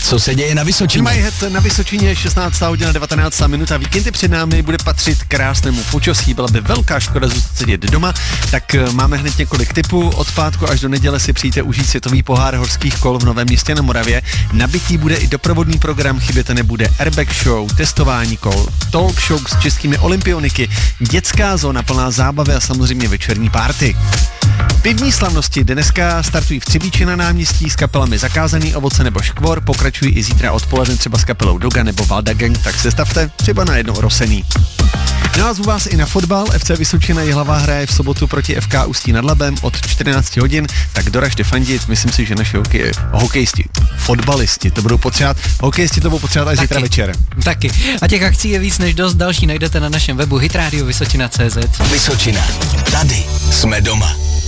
Co se děje na Vysočině? Majhet na Vysočině 16. hodina 19. minuta. Víkendy před námi bude patřit krásnému počasí. Byla by velká škoda zůstat sedět doma, tak máme hned několik tipů. Od pátku až do neděle si přijďte užít světový pohár horských kol v Novém Městě na Moravě. Nabitý bude i doprovodný program, chybět nebude airbag show, testování kol, talk show s českými olympioniky, dětská zóna plná zábavy a samozřejmě večerní party. Pivní slavnosti dneska startují v Třebíči na náměstí s kapelami Zakázaný ovoce nebo Škvor, pokračují i zítra odpoledne třeba s kapelou Doga nebo Valda Gang, tak se stavte třeba na jedno rosený. No a zvu vás i na fotbal. FC Vysočina Jihlava hraje v sobotu proti FK Ústí nad Labem od 14 hodin, tak doražte fandit. Myslím si, že naši hokejisti, fotbalisti to budou potřebovat, hokejisti to budou potřebovat až zítra večer. Taky. A těch akcí je víc než dost, další najdete na našem webu hitradio Vysočina.cz. Vysočina. Tady jsme doma.